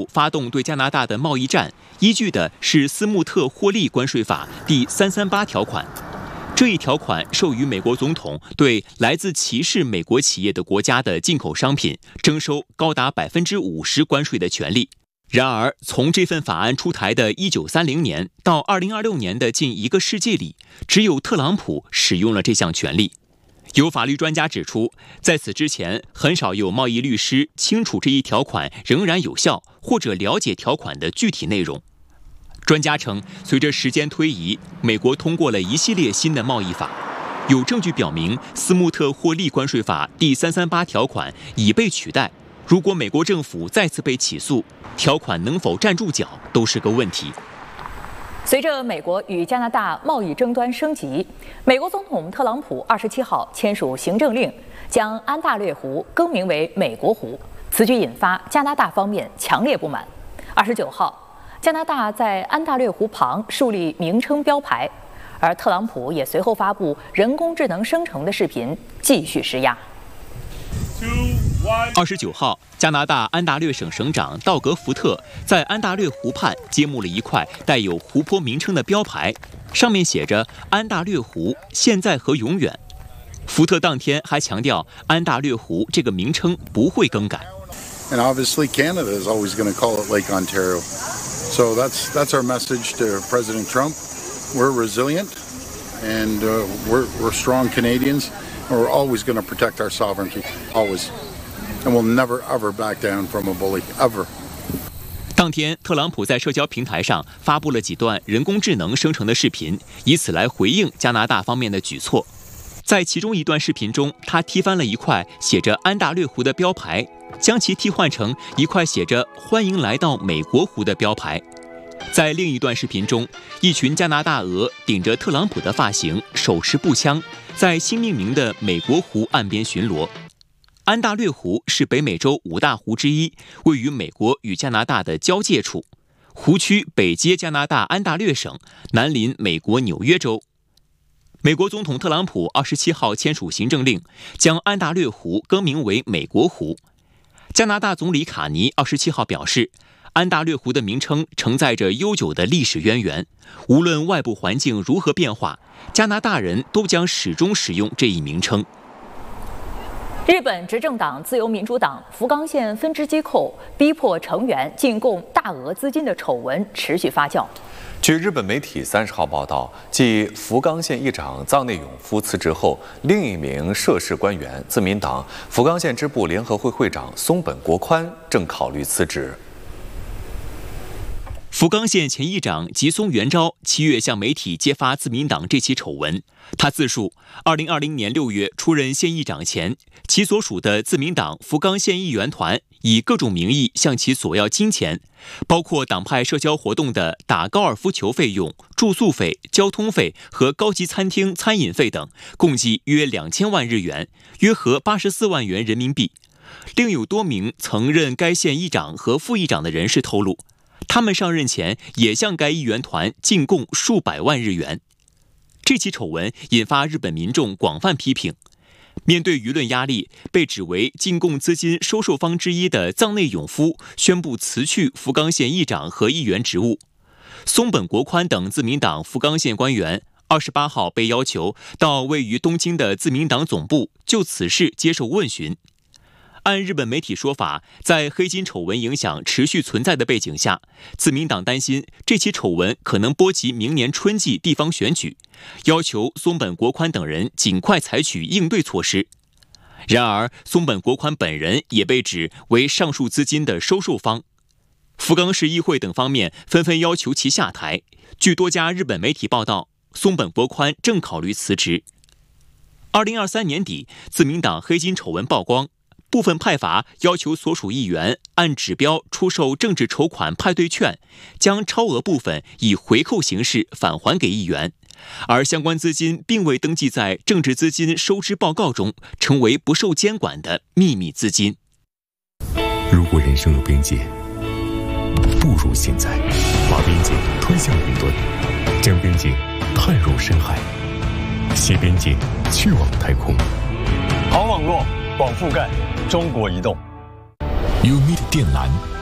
发动对加拿大的贸易战，依据的是斯穆特霍利关税法第338条款。这一条款授予美国总统对来自歧视美国企业的国家的进口商品征收高达50%关税的权利。然而，从这份法案出台的1930年到2026年的近1个世纪里，只有特朗普使用了这项权利。有法律专家指出，在此之前，很少有贸易律师清楚这一条款仍然有效，或者了解条款的具体内容。专家称，随着时间推移，美国通过了一系列新的贸易法，有证据表明斯穆特霍利关税法第338条款已被取代。如果美国政府再次被起诉，条款能否站住脚都是个问题。 随着美国与加拿大贸易争端升级，美国总统特朗普27号签署行政令，将安大略湖更名为美国湖。此举引发加拿大方面强烈不满。29号，加拿大在安大略湖旁树立名称标牌，而特朗普也随后发布人工智能生成的视频，继续施压。 29号，加拿大安大略省省长道格·福特在安大略湖畔揭幕了一块带有湖泊名称的标牌，上面写着“安大略湖，现在和永远”。福特当天还强调，安大略湖这个名称不会更改。 And obviously, Canada is always going to call it Lake Ontario. So that's our message to President Trump. We're resilient, and we're strong Canadians. And we're always going to protect our sovereignty, always. And we'll never, ever back down from a bully, ever. 当天，特朗普在社交平台上发布了几段人工智能生成的视频，以此来回应加拿大方面的举措。在其中一段视频中，他踢翻了一块写着安大略湖的标牌，将其替换成一块写着“欢迎来到美国湖”的标牌。在另一段视频中，一群加拿大鹅顶着特朗普的发型，手持步枪，在新命名的美国湖岸边巡逻。安大略湖是北美洲5大湖之一，位于美国与加拿大的交界处。湖区北接加拿大安大略省，南临美国纽约州。美国总统特朗普27号签署行政令，将安大略湖更名为美国湖。加拿大总理卡尼27号表示，安大略湖的名称承载着悠久的历史渊源，无论外部环境如何变化，加拿大人都将始终使用这一名称。 日本执政党自由民主党福冈县分支机构逼迫成员进贡大额资金的丑闻持续发酵。 据日本媒体30号报道，继福冈县议长藏内永夫辞职后，另一名涉事官员自民党福冈县支部联合会会长松本国宽正考虑辞职。 福冈县前议长吉松元昭7月向媒体揭发自民党这起丑闻。他自述，2020年6月出任县议长前，其所属的自民党福冈县议员团以各种名义向其索要金钱，包括党派社交活动的打高尔夫球费用、住宿费、交通费和高级餐厅餐饮费等，共计约2000万日元，约合84万元人民币。另有多名曾任该县议长和副议长的人士透露，他们上任前也向该议员团进贡数百万日元。这起丑闻引发日本民众广泛批评。面对舆论压力，被指为进贡资金收受方之一的藏内永夫宣布辞去福冈县议长和议员职务。松本国宽等自民党福冈县官员28号被要求到位于东京的自民党总部就此事接受问询。按日本媒体说法，在黑金丑闻影响持续存在的背景下，自民党担心这起丑闻可能波及明年春季地方选举，要求松本国宽等人尽快采取应对措施。然而，松本国宽本人也被指为上述资金的收受方。福冈市议会等方面纷纷要求其下台。据多家日本媒体报道，松本国宽正考虑辞职。2023年底，自民党黑金丑闻曝光。部分派阀要求所属议员按指标出售政治筹款派对券，将超额部分以回扣形式返还给议员，而相关资金并未登记在政治资金收支报告中，成为不受监管的秘密资金。 如果人生有边界，不如现在，把边界推向云端，将边界探入深海，携边界去往太空。 好网络，广覆盖。中国移动 UMID 电缆